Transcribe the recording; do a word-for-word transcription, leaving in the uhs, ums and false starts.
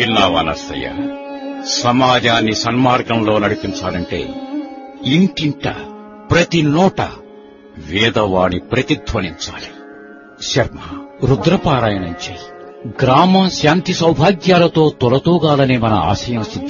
విన్నావా నర్సయ్య? సమాజాన్ని సన్మార్గంలో నడిపించాలంటే ఇంటింట ప్రతి నోట వేదవాణి ప్రతిధ్వనించాలి. శర్మ, రుద్రపారాయణం చెయ్యి. గ్రామం శాంతి సౌభాగ్యాలతో తొలతూగాలనే మన ఆశయం సిద్ధి